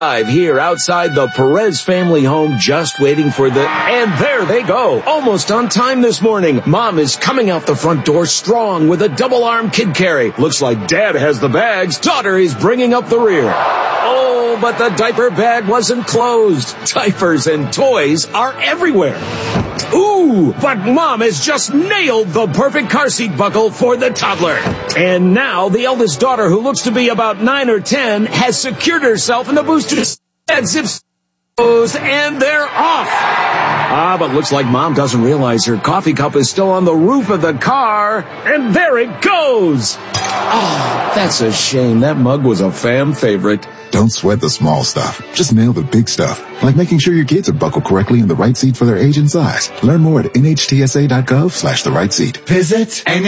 Here outside the Perez family home, just waiting for and there they go. Almost on time this morning. Mom is coming out the front door strong with a double-arm kid carry. Looks like Dad has the bags. Daughter is bringing up the rear. Oh, but the diaper bag wasn't closed. Diapers and toys are everywhere. Ooh, but Mom has just nailed the perfect car seat buckle for the toddler. And now the eldest daughter, who looks to be about 9 or 10, has secured herself in the booster and zips and they're off. But looks like Mom doesn't realize her coffee cup is still on the roof of the car, and there it goes. That's a shame. That mug was a fan favorite. Don't sweat the small stuff. Just nail the big stuff, like making sure your kids are buckled correctly in the right seat for their age and size. Learn more at nhtsa.gov/the right seat. Visit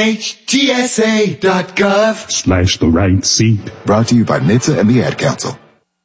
nhtsa.gov/the right seat. Brought to you by NHTSA and the Ad Council.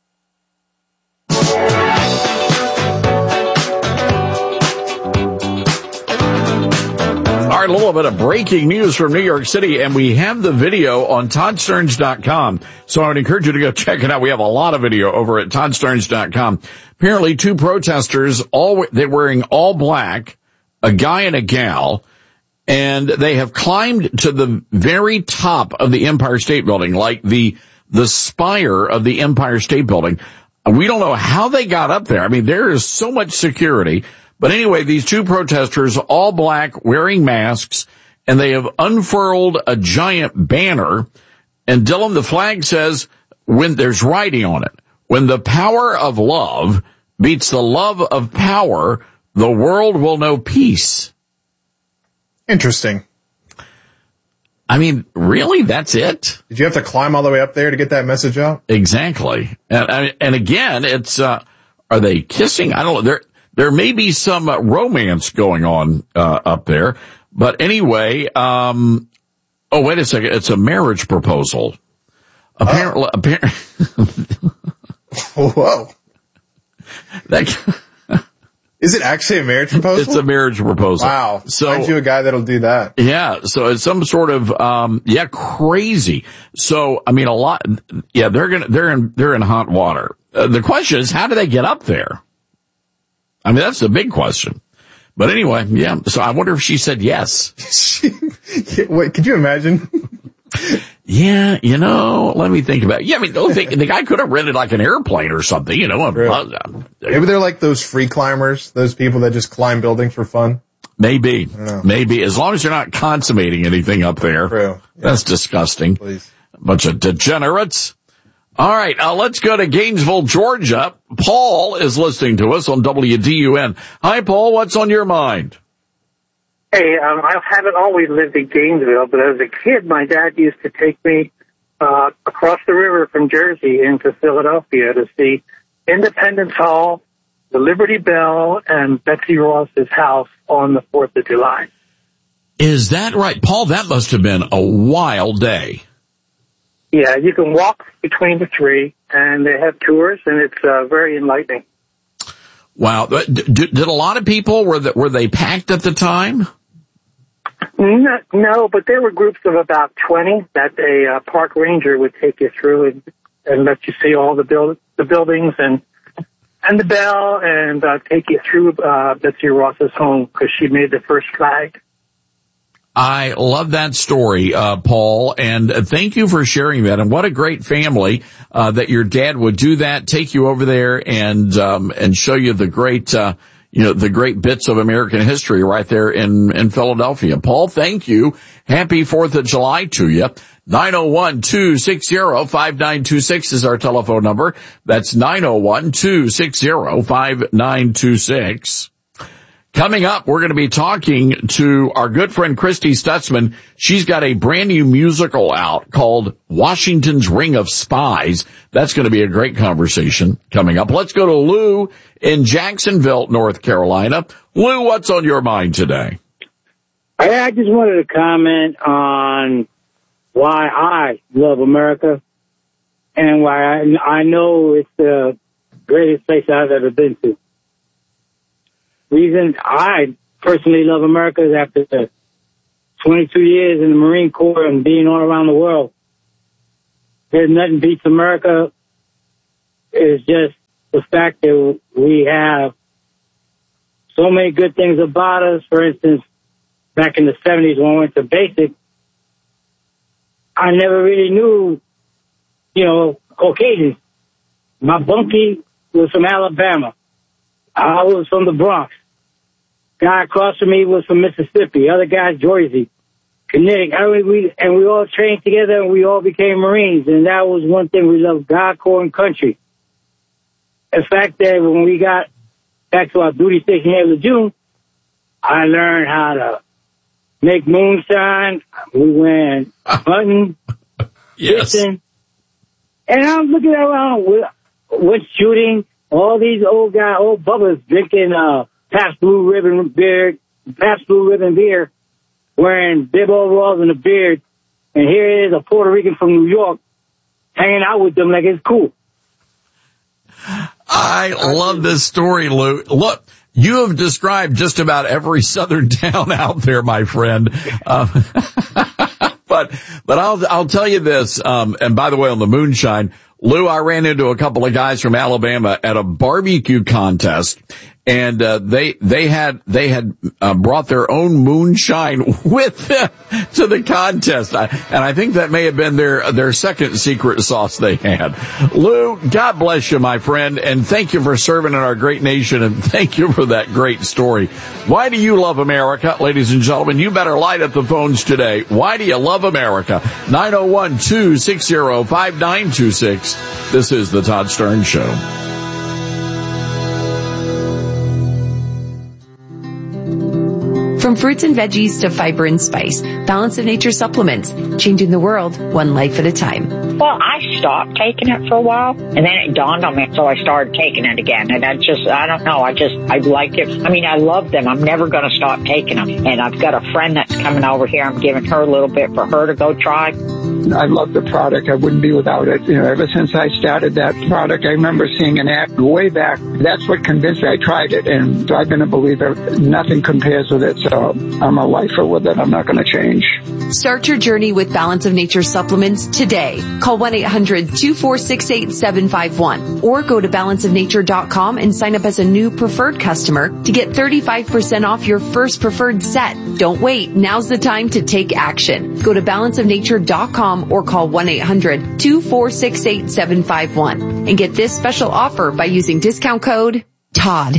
All right, a little bit of breaking news from New York City, and we have the video on ToddStearns.com. So I would encourage you to go check it out. We have a lot of video over at ToddStearns.com. Apparently, two protesters, they're wearing all black, a guy and a gal, and they have climbed to the very top of the Empire State Building, like the spire of the Empire State Building. We don't know how they got up there. I mean, there is so much security. But anyway, these two protesters, all black, wearing masks, and they have unfurled a giant banner. And Dylan, the flag says, when there's writing on it, when the power of love beats the love of power, the world will know peace. Interesting. I mean, really? That's it? Did you have to climb all the way up there to get that message out? Exactly. And again, it's, are they kissing? I don't know. There may be some romance going on up there, but anyway, wait a second, it's a marriage proposal. Apparently, whoa. Is it actually a marriage proposal? It's a marriage proposal. Wow. So, find you a guy that'll do that. Yeah, so it's some sort of crazy. So I mean they're in hot water. The question is, how do they get up there? I mean, that's the big question. But anyway, yeah. So I wonder if she said yes. Wait, could you imagine? Yeah, let me think about it. Yeah, I mean, the guy could have rented like an airplane or something, Maybe they're like those free climbers, those people that just climb buildings for fun. Maybe. As long as you're not consummating anything up there. True. Yeah. That's disgusting. Please. Bunch of degenerates. All right, let's go to Gainesville, Georgia. Paul is listening to us on WDUN. Hi, Paul. What's on your mind? Hey, I haven't always lived in Gainesville, but as a kid, my dad used to take me across the river from Jersey into Philadelphia to see Independence Hall, the Liberty Bell, and Betsy Ross's house on the 4th of July. Is that right? Paul, that must have been a wild day. Yeah, you can walk between the three, and they have tours, and it's very enlightening. Wow. Did a lot of people, were they packed at the time? No, but there were groups of about 20 that a park ranger would take you through and let you see all the buildings and the bell and take you through Betsy Ross's home because she made the first flag. I love that story, Paul, and thank you for sharing that. And what a great family that your dad would do that, take you over there and show you the great, the great bits of American history right there in Philadelphia. Paul, thank you. Happy 4th of July to you. 901-260-5926 is our telephone number. That's 901-260-5926. Coming up, we're going to be talking to our good friend Christy Stutzman. She's got a brand new musical out called Washington's Ring of Spies. That's going to be a great conversation coming up. Let's go to Lou in Jacksonville, North Carolina. Lou, what's on your mind today? I just wanted to comment on why I love America and why I know it's the greatest place I've ever been to. Reason I personally love America is after 22 years in the Marine Corps and being all around the world. There's nothing beats America. It's just the fact that we have so many good things about us. For instance, back in the 70s when I went to basic, I never really knew, Caucasians. My bunkie was from Alabama. I was from the Bronx. Guy across from me was from Mississippi. Other guys, Jersey, Connecticut. We all trained together and we all became Marines. And that was one thing we loved, God, Corps, and country. The fact that when we got back to our duty station here in Lejeune, I learned how to make moonshine. We went hunting, fishing. And I'm looking around, went shooting. All these old bubbas drinking Pabst Blue Ribbon beer, wearing bib overalls and a beard. And here is a Puerto Rican from New York hanging out with them like it's cool. I love this story, Lou. Look, you have described just about every southern town out there, my friend. But I'll tell you this, and by the way, on the moonshine, Lou, I ran into a couple of guys from Alabama at a barbecue contest, and they had brought their own moonshine with them to the contest. And I think that may have been their second secret sauce they had. Lou, God bless you, my friend, and thank you for serving in our great nation, and thank you for that great story. Why do you love America? Ladies and gentlemen, you better light up the phones today. Why do you love America? 901-260-5926. This is the Todd Stern Show. From fruits and veggies to fiber and spice, Balance of Nature supplements, changing the world one life at a time. Well, I stopped taking it for a while, and then it dawned on me, so I started taking it again. And I don't know, I like it. I mean, I love them. I'm never going to stop taking them. And I've got a friend that's coming over here. I'm giving her a little bit for her to go try. I love the product. I wouldn't be without it. Ever since I started that product, I remember seeing an ad way back. That's what convinced me. I tried it, and I've been a believer. Nothing compares with it, so I'm a lifer with it. I'm not going to change. Start your journey with Balance of Nature supplements today. Call 1-800-246-8751 or go to balanceofnature.com and sign up as a new preferred customer to get 35% off your first preferred set. Don't wait. Now's the time to take action. Go to balanceofnature.com or call 1-800-246-8751 and get this special offer by using discount code TODD.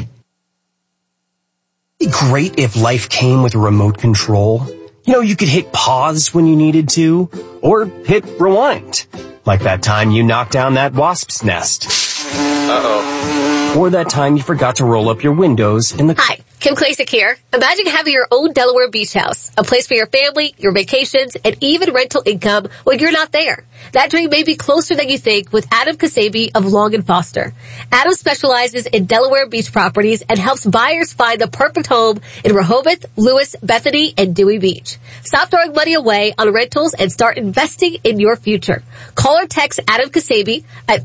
It'd be great if life came with a remote control. You could hit pause when you needed to, or hit rewind. Like that time you knocked down that wasp's nest. Uh-oh. Or that time you forgot to roll up your windows in the... Hi, Kim Klasick here. Imagine having your own Delaware beach house, a place for your family, your vacations, and even rental income when you're not there. That dream may be closer than you think with Adam Kasabi of Long and Foster. Adam specializes in Delaware beach properties and helps buyers find the perfect home in Rehoboth, Lewis, Bethany, and Dewey Beach. Stop throwing money away on rentals and start investing in your future. Call or text Adam Kasabi at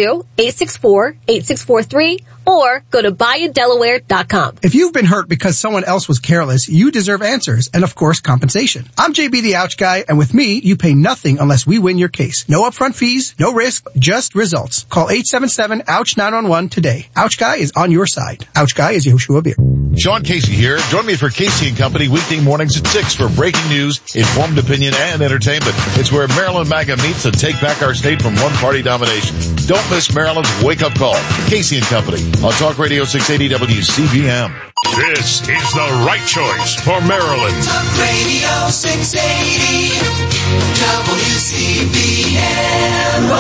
302-864-8643 or go to buyindelaware.com. If you've been hurt because someone else was careless, you deserve answers and, of course, compensation. I'm JB the Ouch Guy, and with me, you pay nothing unless we win your case. No upfront fees, no risk, just results. Call 877-OUCH-911 today. Ouch Guy is on your side. Ouch Guy is Yehoshua Beer. Sean Casey here. Join me for Casey & Company weekday mornings at 6 for breaking news, informed opinion, and entertainment. It's where Maryland MAGA meets to take back our state from one-party domination. Don't miss Maryland's wake-up call. Casey & Company on Talk Radio 680 WCBM. This is the right choice for Maryland. Talk Radio 680 WCBM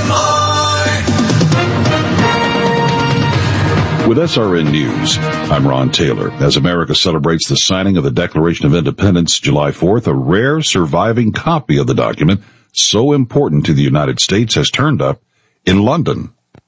Baltimore. With SRN News, I'm Ron Taylor. As America celebrates the signing of the Declaration of Independence July 4th, a rare surviving copy of the document so important to the United States has turned up in London.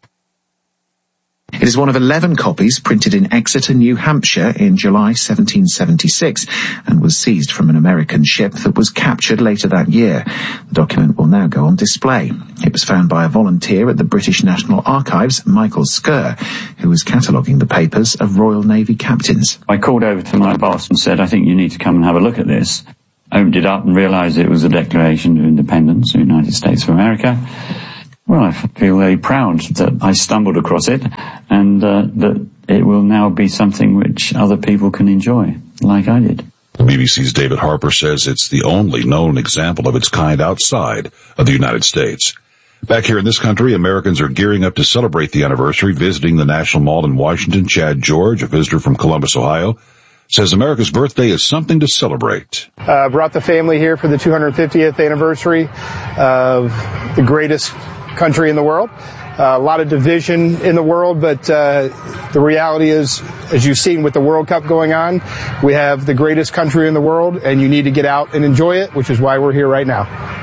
It is one of 11 copies printed in Exeter, New Hampshire in July 1776 and was seized from an American ship that was captured later that year. The document will now go on display. It was found by a volunteer at the British National Archives, Michael Skerr, who was cataloguing the papers of Royal Navy captains. I called over to my boss and said, I think you need to come and have a look at this. I opened it up and realised it was a Declaration of Independence of the United States of America. Well, I feel very proud that I stumbled across it, and that it will now be something which other people can enjoy, like I did. The BBC's David Harper says it's the only known example of its kind outside of the United States. Back here in this country, Americans are gearing up to celebrate the anniversary. Visiting the National Mall in Washington, Chad George, a visitor from Columbus, Ohio, says America's birthday is something to celebrate. Brought the family here for the 250th anniversary of the greatest country in the world. A lot of division in the world, but the reality is, as you've seen with the World Cup going on, we have the greatest country in the world, and you need to get out and enjoy it, which is why we're here right now.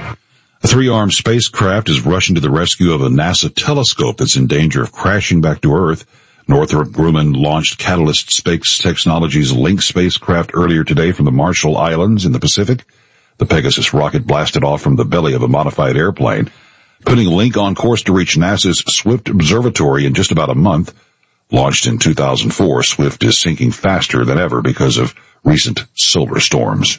A 3-armed spacecraft is rushing to the rescue of a NASA telescope that's in danger of crashing back to Earth. Northrop Grumman launched Catalyst Space Technologies Link spacecraft earlier today from the Marshall Islands in the Pacific. The Pegasus rocket blasted off from the belly of a modified airplane, putting Link on course to reach NASA's Swift Observatory in just about a month. Launched in 2004, Swift is sinking faster than ever because of recent solar storms.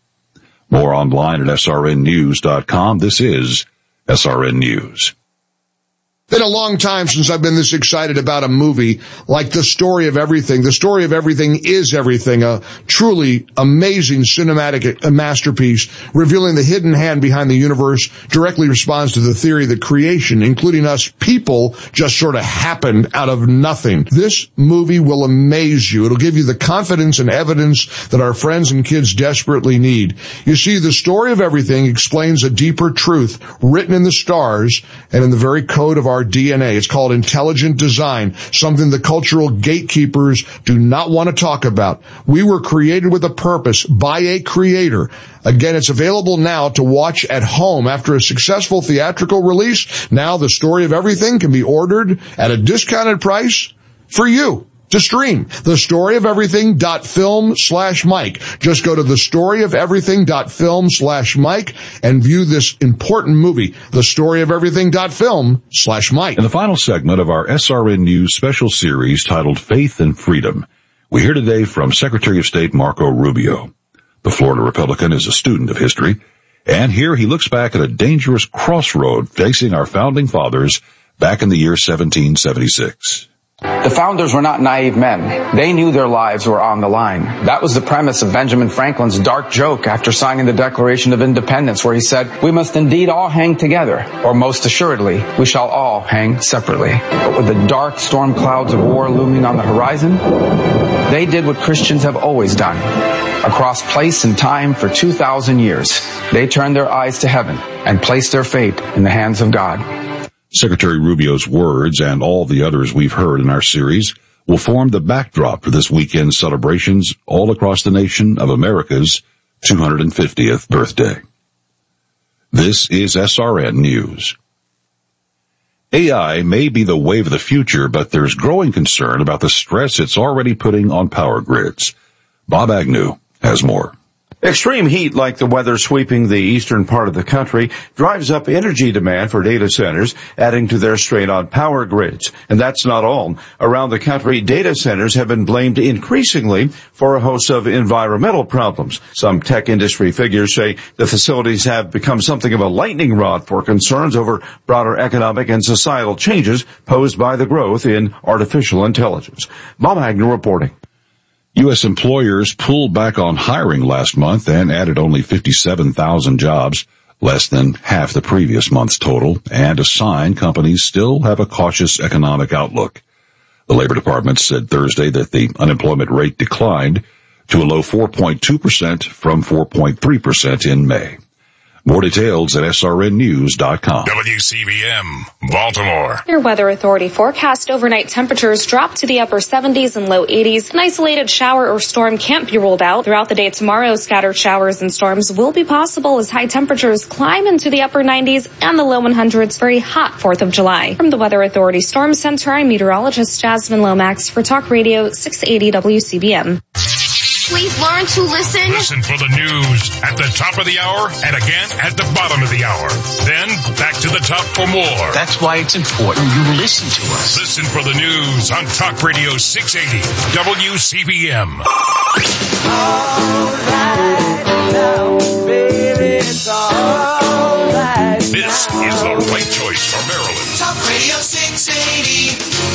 More online at srnnews.com. This is SRN News. Been a long time since I've been this excited about a movie like The Story of Everything. The Story of Everything is Everything, a truly amazing cinematic masterpiece revealing the hidden hand behind the universe, directly responds to the theory that creation, including us people, just sort of happened out of nothing. This movie will amaze you. It'll give you the confidence and evidence that our friends and kids desperately need. You see, The Story of Everything explains a deeper truth written in the stars and in the very code of our DNA. It's called intelligent design, something the cultural gatekeepers do not want to talk about. We were created with a purpose by a creator. Again, it's available now to watch at home after a successful theatrical release. Now The Story of Everything can be ordered at a discounted price for you to stream. thestoryofeverything.film/Mike. Just go to thestoryofeverything.film/Mike and view this important movie, thestoryofeverything.film/Mike. In the final segment of our SRN News special series titled Faith and Freedom, we hear today from Secretary of State Marco Rubio. The Florida Republican is a student of history, and here he looks back at a dangerous crossroad facing our founding fathers back in the year 1776. The founders were not naive men. They knew their lives were on the line. That was the premise of Benjamin Franklin's dark joke after signing the Declaration of Independence, where he said, "We must indeed all hang together, or most assuredly, we shall all hang separately." But with the dark storm clouds of war looming on the horizon, they did what Christians have always done. Across place and time for 2,000 years, they turned their eyes to heaven and placed their fate in the hands of God. Secretary Rubio's words and all the others we've heard in our series will form the backdrop for this weekend's celebrations all across the nation of America's 250th birthday. This is SRN News. AI may be the wave of the future, but there's growing concern about the stress it's already putting on power grids. Bob Agnew has more. Extreme heat like the weather sweeping the eastern part of the country drives up energy demand for data centers, adding to their strain on power grids. And that's not all. Around the country, data centers have been blamed increasingly for a host of environmental problems. Some tech industry figures say the facilities have become something of a lightning rod for concerns over broader economic and societal changes posed by the growth in artificial intelligence. Bob Agnew reporting. U.S. employers pulled back on hiring last month and added only 57,000 jobs, less than half the previous month's total, and a sign companies still have a cautious economic outlook. The Labor Department said Thursday that the unemployment rate declined to a low 4.2% from 4.3% in May. More details at srnnews.com. WCBM, Baltimore. Your Weather Authority forecast overnight temperatures drop to the upper 70s and low 80s. An isolated shower or storm can't be ruled out. Throughout the day tomorrow, scattered showers and storms will be possible as high temperatures climb into the upper 90s and the low 100s for a hot 4th of July. From the Weather Authority Storm Center, I'm meteorologist Jasmine Lomax for Talk Radio 680 WCBM. Please learn to listen. Listen for the news at the top of the hour and again at the bottom of the hour. Then back to the top for more. That's why it's important you listen to us. Listen for the news on Talk Radio 680 WCBM. All right now, baby, it's all right. This This is the right choice for Maryland. Talk Radio 680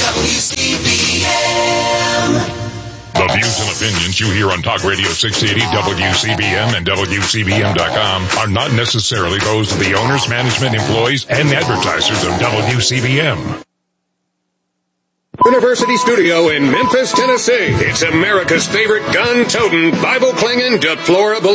WCBM. The views and opinions you hear on Talk Radio 680, WCBM, and WCBM.com are not necessarily those of the owners, management, employees, and advertisers of WCBM. University Studio in Memphis, Tennessee. It's America's favorite gun-toting, Bible-clinging, deplorable